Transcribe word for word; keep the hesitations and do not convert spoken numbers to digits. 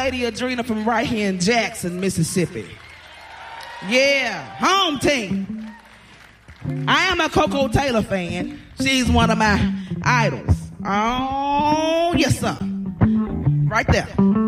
Lady Adrena from right here in Jackson, Mississippi. Yeah, home team. I am a Coco Taylor fan. She's one of my idols. Oh, yes, sir. Right there.